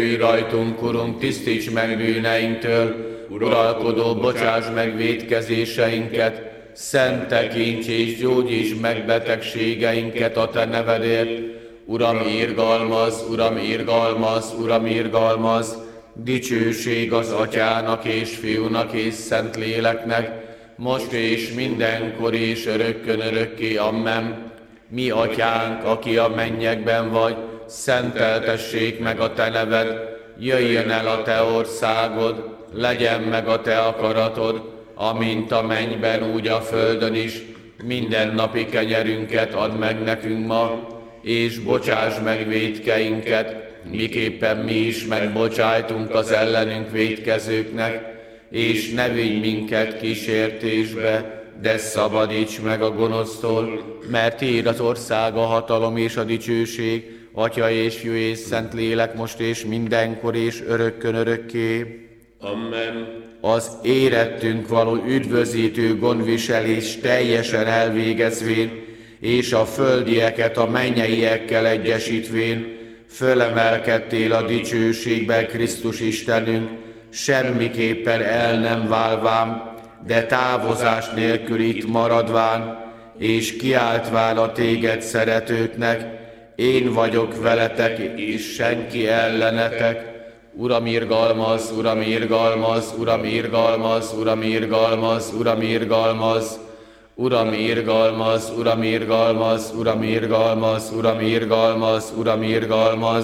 Jöjj rajtunk, Urunk, tisztíts meg bűneinktől, uralkodó, bocsáss meg vétkezéseinket, szent tekints és gyógyíts meg betegségeinket a Te nevedért. Uram, irgalmaz, Uram, irgalmaz, Uram, irgalmaz, dicsőség az Atyának és Fiúnak és Szentléleknek, most és mindenkor és örökkön örökké. Amen. Mi Atyánk, aki a mennyekben vagy, szenteltessék meg a Te neved, jöjjön el a Te országod, legyen meg a Te akaratod, amint a mennyben, úgy a földön is. Mindennapi kenyerünket add meg nekünk ma, és bocsáss meg vétkeinket, miképpen mi is megbocsájtunk az ellenünk vétkezőknek, és ne vigy minket kísértésbe, de szabadíts meg a gonosztól, mert Tiéd az ország, a hatalom és a dicsőség, Atya és Fiú és Szentlélek, most és mindenkor és örökkön örökké. Amen. Az érettünk való üdvözítő gondviselés teljesen elvégezvén, és a földieket a mennyeiekkel egyesítvén, fölemelkedtél a dicsőségbe, Krisztus Istenünk, semmiképpen el nem válván, de távozás nélkül itt maradván, és kiáltván a téged szeretőknek, én vagyok veletek, és senki ellenetek. Uram, irgalmaz, Uram, irgalmaz, Uram, irgalmaz, Uram, irgalmaz, Uram, irgalmaz, Uram, irgalmaz, Uram, irgalmaz, Uram, irgalmaz, Uram, irgalmaz, Uram, irgalmaz.